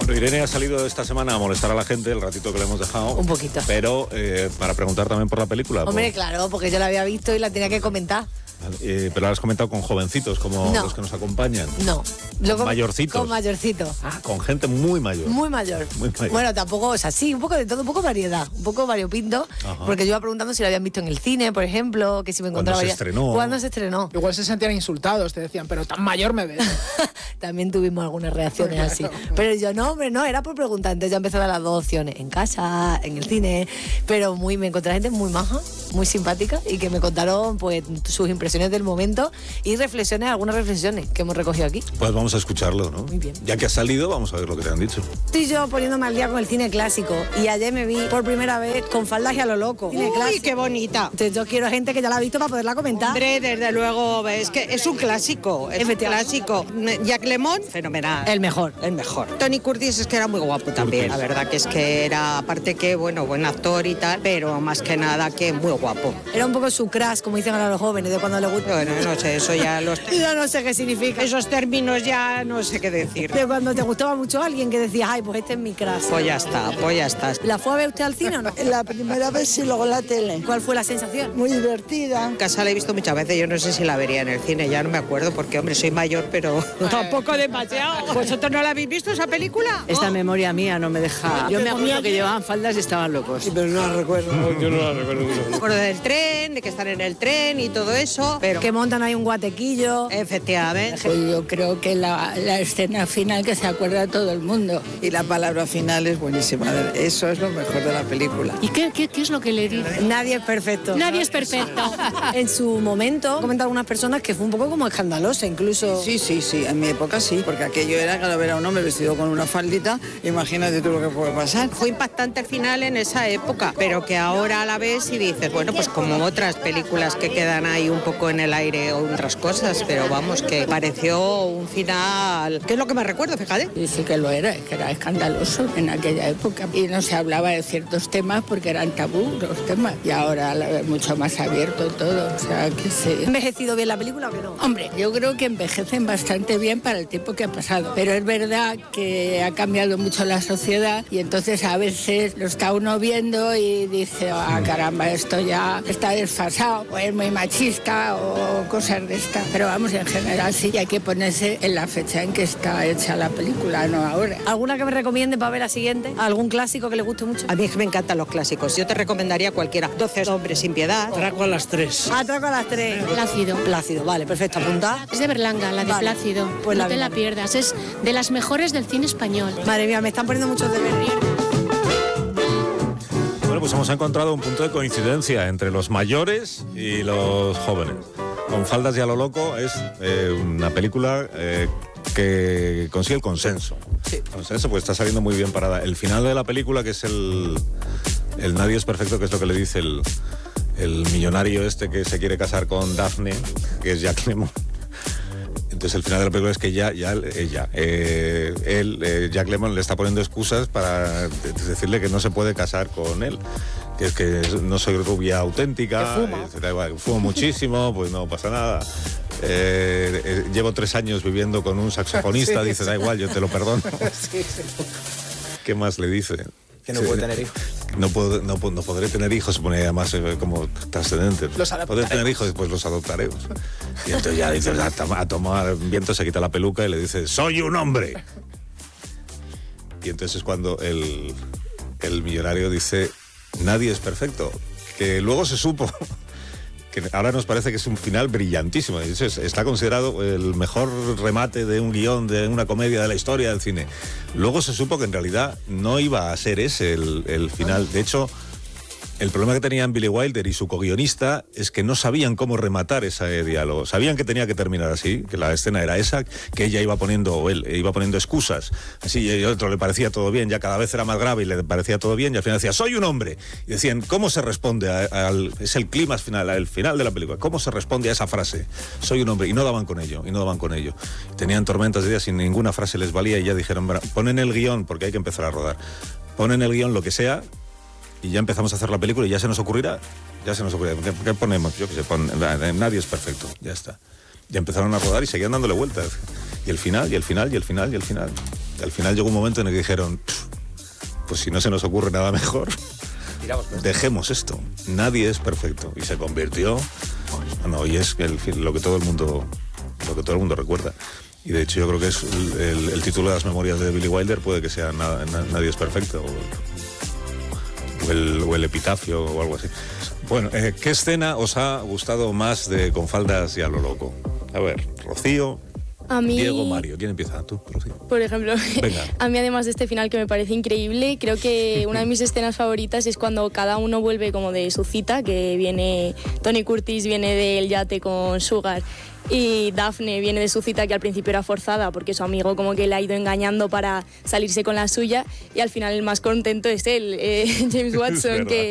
Bueno, Irene ha salido esta semana a molestar a la gente el ratito que le hemos dejado. Un poquito. Pero para preguntar también por la película. Hombre, claro, porque yo la había visto y la tenía que comentar. Pero la has comentado con jovencitos como los que nos acompañan. No. Con mayorcitos. Con mayorcitos. Ah, con gente muy mayor. Muy mayor. Muy mayor. Bueno, tampoco, o sea, sí, un poco de todo, un poco variedad, un poco variopinto. Ajá. Porque yo iba preguntando si la habían visto en el cine, por ejemplo, que si me encontraba. ¿Cuándo se estrenó? ¿Cuándo se estrenó? Igual se sentían insultados, te decían, pero tan mayor me ves. También tuvimos algunas reacciones así. Pero yo no, hombre, no, era por preguntar. Entonces ya empecé a dar las dos opciones, en casa, en el cine. Pero me encontré gente muy maja, muy simpática y que me contaron pues sus impresiones del momento y algunas reflexiones que hemos recogido aquí. Pues vamos a escucharlo, ¿no? Muy bien. Ya que has salido, vamos a ver lo que te han dicho. Estoy yo poniéndome al día con el cine clásico y ayer me vi por primera vez con faldas y a lo loco. Cine ¡Uy, clásico. qué bonita! Entonces yo quiero gente que ya la ha visto para poderla comentar. Hombre, desde luego, es que es un clásico, es un clásico. Jack Lemmon, fenomenal. El mejor. El mejor. Tony Curtis es que era muy guapo también. La verdad que es que era, aparte que, bueno, buen actor y tal, pero más que nada que muy guapo. Era un poco su crush, como dicen ahora los jóvenes, de cuando les gusta. Bueno, no sé, eso ya los... Yo no sé qué significa. Esos términos ya no sé qué decir. De cuando te gustaba mucho alguien que decías, ay, pues este es mi crush. Pues ya está, pues ya está. ¿La fue a ver usted al cine o no? La primera vez sí, luego la tele. ¿Cuál fue la sensación? Muy divertida. En casa la he visto muchas veces, yo no sé si la vería en el cine, ya no me acuerdo, porque, hombre, soy mayor, pero tampoco demasiado. ¿Vosotros no la habéis visto esa película? Esta memoria mía no me deja. Yo me acuerdo que llevaban faldas y estaban locos. Sí, pero no la recuerdo. Yo no la recuerdo. Por lo del tren, de que están en el tren y todo eso, pero... Que montan ahí un guatequillo. Efectivamente. Pues yo creo que la escena final que se acuerda todo el mundo. Y la palabra final es buenísima. Eso es lo mejor de la película. ¿Y qué es lo que le dice? Nadie es perfecto. Nadie es perfecto. En su momento, comentan algunas personas que fue un poco como escandalosa, incluso. Sí, en mi época sí, porque aquello era cada ver a un hombre vestido con una faldita, imagínate tú lo que puede pasar. Fue impactante el final en esa época, pero que ahora a la ves y dices, bueno, pues como otras películas que quedan ahí un poco en el aire o otras cosas, pero vamos, que pareció un final, que es lo que me recuerdo, fíjate. Y sí que lo era, que era escandaloso en aquella época. Y no se hablaba de ciertos temas porque eran tabú los temas. Y ahora es mucho más abierto todo, o sea que sí. ¿Ha envejecido bien la película o que no? Hombre, yo creo que envejecen bastante bien para el tiempo que ha pasado. Pero es verdad que ha cambiado mucho la sociedad y entonces a veces lo está uno viendo y dice, caramba, esto ya está desfasado, o es muy machista o cosas de estas. Pero vamos, en general sí, hay que ponerse en la fecha en que está hecha la película, no ahora. ¿Alguna que me recomiende para ver la siguiente? ¿Algún clásico que le guste mucho? A mí es que me encantan los clásicos, yo te recomendaría cualquiera. 12 hombres sin piedad. Atraco a las 3. Atraco a las 3. Plácido, vale, perfecto, apunta. Es de Berlanga, la de Vale. Plácido. Pues no la te la vemos. pierdas, es de las mejores del cine español. Madre mía, me están poniendo muchos deberes. Bueno, pues hemos encontrado un punto de coincidencia entre los mayores y los jóvenes. Con faldas y a lo loco es una película que consigue el consenso. Sí. Consenso, pues está saliendo muy bien parada. El final de la película, que es el nadie es perfecto, que es lo que le dice el millonario este que se quiere casar con Daphne, que es Jack Lemmon. Entonces el final de la película es que Jack Lemmon le está poniendo excusas para decirle que no se puede casar con él, que es que no soy rubia auténtica, fumo muchísimo, pues no pasa nada. Llevo 3 años viviendo con un saxofonista, dice, da igual, yo te lo perdono. ¿Qué más le dice? Que no puede tener hijos. No podré tener hijos, se pone además como trascendente. Podré tener hijos, pues los adoptaremos. Y entonces ya dice, a tomar viento, se quita la peluca y le dice, ¡soy un hombre! Y entonces es cuando el millonario dice, nadie es perfecto. Que luego se supo, que ahora nos parece que es un final brillantísimo. Está considerado el mejor remate de un guión, de una comedia de la historia del cine. Luego se supo que en realidad no iba a ser ese el final. De hecho, el problema que tenían Billy Wilder y su co-guionista es que no sabían cómo rematar ese diálogo. Sabían que tenía que terminar así, que la escena era esa, que ella iba poniendo, o él iba poniendo excusas. Así, y al otro le parecía todo bien, ya cada vez era más grave y le parecía todo bien, y al final decía, soy un hombre. Y decían, ¿cómo se responde es el clímax final, el final de la película? ¿Cómo se responde a esa frase? Soy un hombre. Y no daban con ello. Tenían tormentas de días y ninguna frase les valía y ya dijeron, bueno, ponen el guión, porque hay que empezar a rodar. Ponen el guión lo que sea, y ya empezamos a hacer la película y ya se nos ocurrirá. ¿Qué ponemos? Yo qué sé, nadie es perfecto, ya está. Ya empezaron a rodar y seguían dándole vueltas. Y el final. al final llegó un momento en el que dijeron, pues si no se nos ocurre nada mejor, dejemos esto. Nadie es perfecto. Y se convirtió, bueno, hoy es lo que todo el mundo recuerda. Y de hecho yo creo que es el título de las memorias de Billy Wilder, puede que sea Nadie es perfecto, o el epitafio o algo así. Bueno, ¿qué escena os ha gustado más de Con faldas y a lo loco? A ver, Rocío, a mí, Diego, Mario. ¿Quién empieza? ¿Tú, Rocío? Por ejemplo, venga. A mí además de este final que me parece increíble, creo que una de mis escenas favoritas es cuando cada uno vuelve como de su cita, que viene, Tony Curtis viene del yate con Sugar y Daphne viene de su cita, que al principio era forzada porque su amigo como que le ha ido engañando para salirse con la suya, y al final el más contento es él, James Watson, que